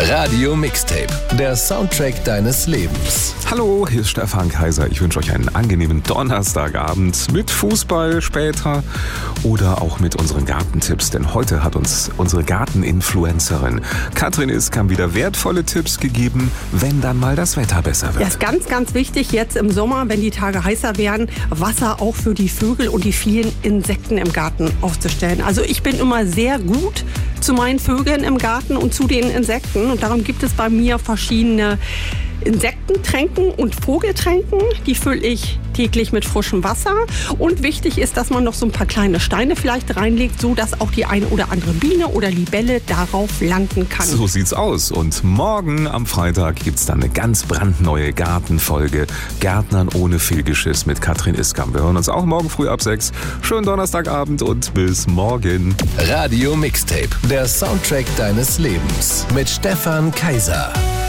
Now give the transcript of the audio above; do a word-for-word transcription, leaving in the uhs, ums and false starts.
Radio Mixtape, der Soundtrack deines Lebens. Hallo, hier ist Stefan Kaiser. Ich wünsche euch einen angenehmen Donnerstagabend mit Fußball später oder auch mit unseren Gartentipps. Denn heute hat uns unsere Garteninfluencerin Katrin Iskam wieder wertvolle Tipps gegeben, wenn dann mal das Wetter besser wird. Das ist ganz, ganz wichtig jetzt im Sommer, wenn die Tage heißer werden, Wasser auch für die Vögel und die vielen Insekten im Garten aufzustellen. Also ich bin immer sehr gut zu meinen Vögeln im Garten und zu den Insekten. Und darum gibt es bei mir verschiedene Insektentränken und Vogeltränken. Die fülle ich täglich mit frischem Wasser. Und wichtig ist, dass man noch so ein paar kleine Steine vielleicht reinlegt, so dass auch die eine oder andere Biene oder Libelle darauf landen kann. So sieht's aus. Und morgen am Freitag gibt's dann eine ganz brandneue Gartenfolge Gärtnern ohne Fehlgeschiss mit Katrin Iskam. Wir hören uns auch morgen früh ab sechs. Schönen Donnerstagabend und bis morgen. Radio Mixtape, der Soundtrack deines Lebens mit Stefan Kaiser.